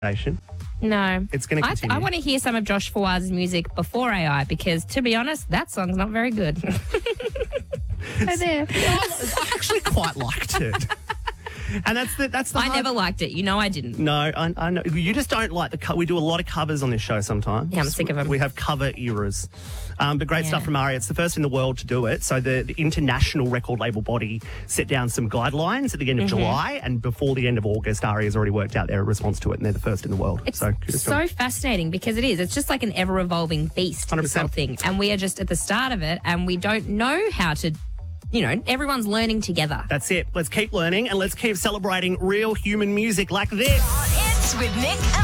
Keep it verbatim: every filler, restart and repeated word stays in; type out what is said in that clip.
Nation. No. It's going to I, continue. I want to hear some of Josh Fawaz's music before A I because, to be honest, that song's not very good. So there. I actually quite liked it. And that's the that's the I hard- never liked it. You know I didn't. No, I, I know. You just don't like the co- we do a lot of covers on this show sometimes. Yeah, I'm sick of 'em. We have cover eras. Um, but great Yeah. stuff from Aria. It's the first in the world to do it. So the, the international record label body set down some guidelines at the end of Mm-hmm. July, and before the end of August, Aria's already worked out their response to it, and they're the first in the world. It's so so, kudos to them. fascinating because it is. It's just like an ever-evolving beast, one hundred this whole percent. thing. And we are just at the start of it, and we don't know how to, you know, everyone's learning together. That's it. Let's keep learning, and let's keep celebrating real human music like this. It's with Nick